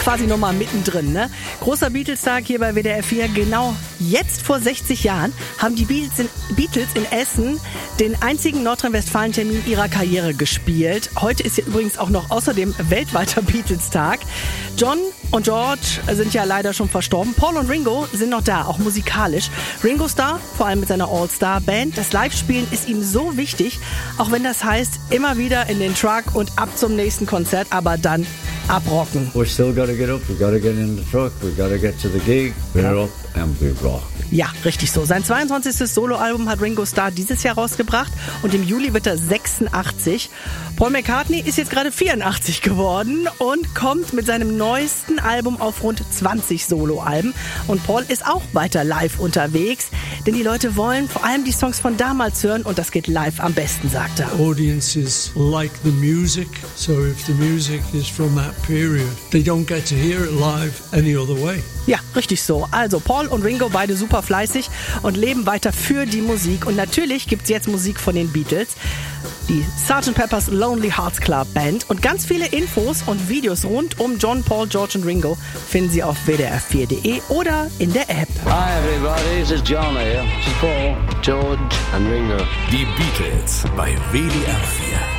quasi nochmal mittendrin, ne? Großer Beatles-Tag hier bei WDR 4. Genau jetzt vor 60 Jahren haben die Beatles in Essen den einzigen Nordrhein-Westfalen-Termin ihrer Karriere gespielt. Heute ist ja übrigens auch noch außerdem weltweiter Beatles-Tag. John und George sind ja leider schon verstorben. Paul und Ringo sind noch da, auch musikalisch. Ringo Starr, vor allem mit seiner All-Star-Band. Das Live-Spielen ist ihm so wichtig, auch wenn das heißt, immer wieder in den Truck und ab zum nächsten Konzert, aber dann abrocken. We still got to get up, we got to get in the truck, we got to get to the gig, we're up and we rock. Ja, richtig so. Sein 22. Soloalbum hat Ringo Starr dieses Jahr rausgebracht und im Juli wird er 86. Paul McCartney ist jetzt gerade 84 geworden und kommt mit seinem neuesten Album auf rund 20 Soloalben. Und Paul ist auch weiter live unterwegs, denn die Leute wollen vor allem die Songs von damals hören und das geht live am besten, sagt er. Audiences like the music, so if the music is from that period, they don't get to hear it live any other way. Ja, richtig so. Also Paul und Ringo, beide super fleißig und leben weiter für die Musik. Und natürlich gibt's jetzt Musik von den Beatles, die Sgt. Pepper's Lonely Hearts Club Band. Und ganz viele Infos und Videos rund um John, Paul, George und Ringo finden Sie auf wdr4.de oder in der App. Hi everybody, this is John here. This is Paul, George and Ringo. Die Beatles bei WDR 4.